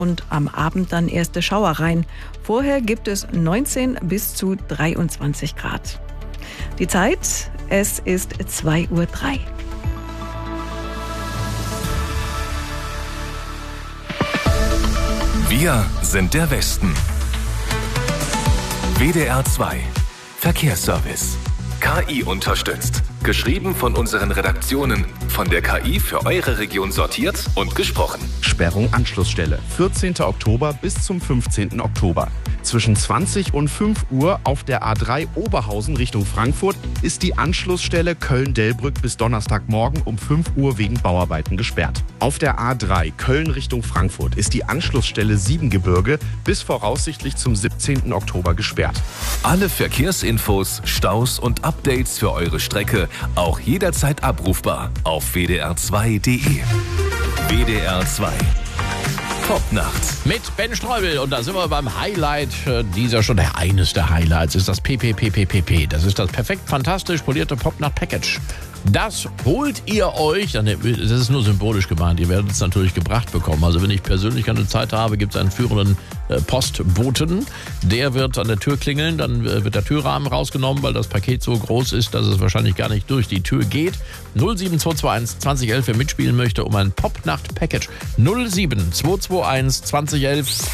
und am Abend dann erste Schauer rein. Vorher gibt es 19 bis zu 23 Grad. Die Zeit, es ist 2:03 Uhr. Wir sind der Westen. WDR 2 Verkehrsservice. KI unterstützt. Geschrieben von unseren Redaktionen. Von der KI für eure Region sortiert und gesprochen. Sperrung Anschlussstelle. 14. Oktober bis zum 15. Oktober. Zwischen 20 und 5 Uhr auf der A3 Oberhausen Richtung Frankfurt ist die Anschlussstelle Köln-Delbrück bis Donnerstagmorgen um 5 Uhr wegen Bauarbeiten gesperrt. Auf der A3 Köln Richtung Frankfurt ist die Anschlussstelle Siebengebirge bis voraussichtlich zum 17. Oktober gesperrt. Alle Verkehrsinfos, Staus und Updates für eure Strecke auch jederzeit abrufbar auf wdr2.de. WDR 2 Popnacht. Mit Ben Streubel. Und da sind wir beim Highlight dieser Stunde. Eines der Highlights ist das PPPPPP. Das ist das perfekt fantastisch polierte Popnacht-Package. Das holt ihr euch, das ist nur symbolisch gemeint, ihr werdet es natürlich gebracht bekommen. Also wenn ich persönlich keine Zeit habe, gibt es einen führenden Postboten. Der wird an der Tür klingeln, dann wird der Türrahmen rausgenommen, weil das Paket so groß ist, dass es wahrscheinlich gar nicht durch die Tür geht. 07221 2011, wer mitspielen möchte, um ein Popnacht-Package. 07221 2011.